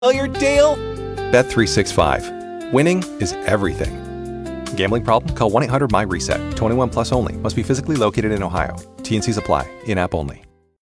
Your deal? Bet365. Winning is everything. Gambling problem? Call 1-800-MY-RESET. 21 plus only. Must be physically located in Ohio. T&Cs apply. In-app only.